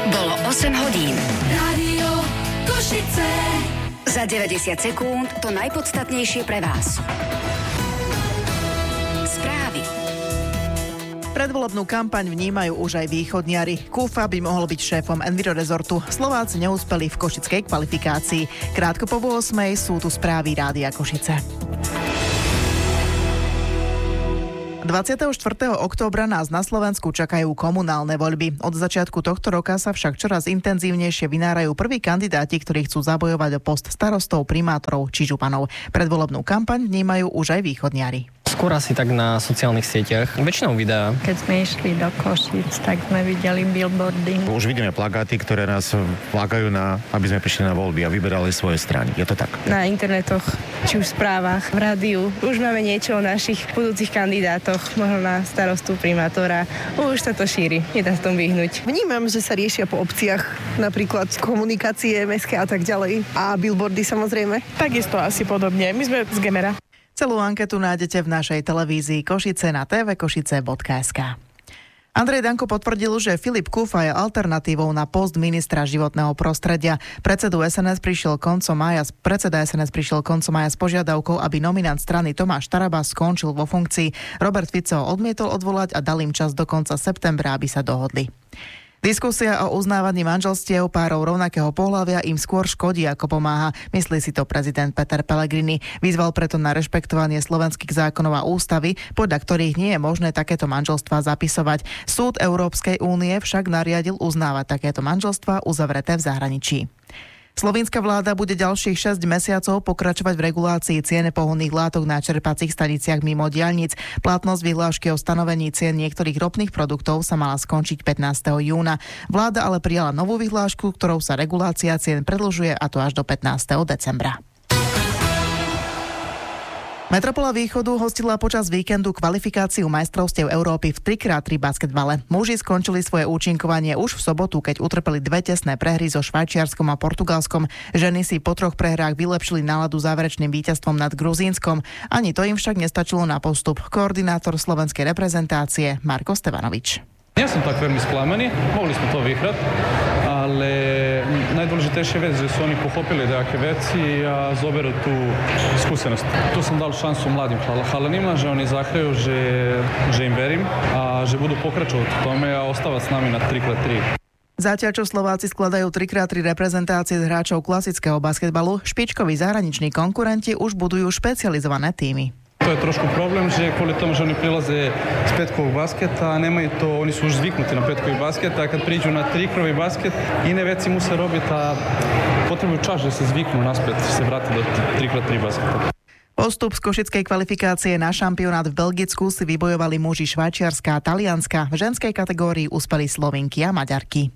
Bolo 8 hodín. Rádio Košice. Za 90 sekúnd to najpodstatnejšie pre vás. Správy. Predvolebnú kampaň vnímajú už aj východniari. Kufa by mohol byť šéfom Envirorezortu. Slováci neúspeli v košickej kvalifikácii. Krátko po 8 sú tu správy Rádia Košice. 24. októbra nás na Slovensku čakajú komunálne voľby. Od začiatku tohto roka sa však čoraz intenzívnejšie vynárajú prví kandidáti, ktorí chcú zabojovať o post starostov, primátorov či županov. Predvolebnú kampaň vnímajú už aj východniari. Skôr asi tak na sociálnych sieťach. Väčšinou videá. Keď sme išli do Košíc, tak sme videli billboardy. Už vidíme plagáty, ktoré nás lákajú aby sme prišli na voľby a vyberali svoje strany. Je to tak? Na internetoch, či už v správach, v rádiu. Už máme niečo o našich budúcich kandidátoch, možno na starostu, primátora. Už sa to šíri, nedá sa tom vyhnúť. Vnímam, že sa riešia po obciach, napríklad komunikácie mestské a tak ďalej. A billboardy samozrejme. Takisto asi podobne. My sme z Gemera. Celú anketu nájdete v našej televízii Košice na tvkošice.sk. Andrej Danko potvrdil, že Filip Kufa je alternatívou na post ministra životného prostredia. Predseda SNS prišiel koncom mája s požiadavkou, aby nominant strany Tomáš Taraba skončil vo funkcii. Robert Fico ho odmietol odvolať a dal im čas do konca septembra, aby sa dohodli. Diskusia o uznávaní manželstiev párov rovnakého pohlavia im skôr škodí, ako pomáha. Myslí si to prezident Peter Pellegrini. Vyzval preto na rešpektovanie slovenských zákonov a ústavy, podľa ktorých nie je možné takéto manželstvá zapisovať. Súd Európskej únie však nariadil uznávať takéto manželstvá uzavreté v zahraničí. Slovenská vláda bude ďalších 6 mesiacov pokračovať v regulácii cien pohonných látok na čerpacích staniciach mimo diaľnic. Platnosť vyhlášky o stanovení cien niektorých ropných produktov sa mala skončiť 15. júna. Vláda ale prijala novú vyhlášku, ktorou sa regulácia cien predĺžuje, a to až do 15. decembra. Metropola Východu hostila počas víkendu kvalifikáciu majstrovstiev Európy v 3x3 basketbale. Muži skončili svoje účinkovanie už v sobotu, keď utrpeli 2 tesné prehry so Švajčiarskom a Portugalskom. Ženy si po 3 prehrách vylepšili náladu záverečným víťazstvom nad Gruzínskom. Ani to im však nestačilo na postup. Koordinátor slovenskej reprezentácie Marko Stevanovič. Nie som tak veľmi sklamaný, mohli sme to vyhrať, ale najdôležitejšia vec, že sú oni pochopili nejaké veci a zoberú tú skúsenosť. Tu som dal šancu mladým chalanima, že oni zachajú, že im verím a že budú pokračovať v tome a ostávať s nami na 3x3. Zatiaľ, čo Slováci skladajú 3x3 reprezentácie z hráčov klasického basketbalu, špičkoví zahraniční konkurenti už budujú špecializované tímy. To je trošku problém, že kvôli tomu, že oni prilaze z pätkového basketa a nemajú to, oni sú už zvyknutí na pätkový basket a keď prídu na trikrový basket, iné veci musia robiť a potrebujú čas, že sa zvyknú naspäť, sa vrátiť do 3x3 basketa. Postup z košickej kvalifikácie na šampionát v Belgicku si vybojovali muži Švajčiarska a Talianska. V ženskej kategórii uspeli Slovinky a Maďarky.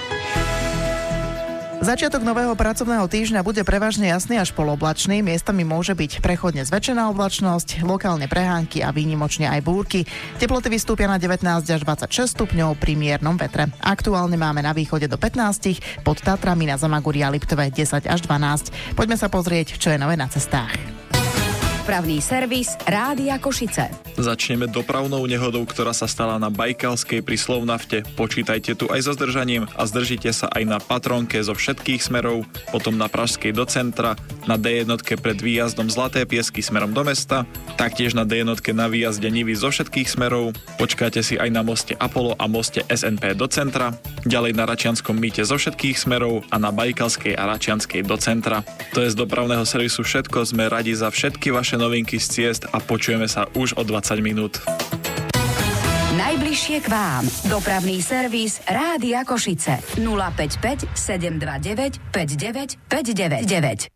Začiatok nového pracovného týždňa bude prevažne jasný až poloblačný, miestami môže byť prechodne zväčšená oblačnosť, lokálne prehánky a výnimočne aj búrky. Teploty vystúpia na 19 až 26 stupňov pri miernom vetre. Aktuálne máme na východe do 15, pod Tatrami na Zamaguri a Liptove 10 až 12. Poďme sa pozrieť, čo je nové na cestách. Dopravný servis Rádia Košice. Začneme dopravnou nehodou, ktorá sa stala na Bajkalskej pri Slovnafte. Počítajte tu aj so zdržaním a zdržite sa aj na Patrónke zo všetkých smerov, potom na Pražskej do centra, na D1 pred výjazdom Zlaté Piesky smerom do mesta, taktiež na D1 na výjazde Nivy zo všetkých smerov. Počkáte si aj na moste Apollo a moste SNP do centra, ďalej na Račianskom mýte zo všetkých smerov a na Bajkalskej a Račianskej do centra. To je z dopravného servisu všetko, sme radi za všetky vaše novinky z ciest a počujeme sa už o 20 minút. Najbližšie k vám. Dopravný servis Rádia Košice. 055 729 59 599.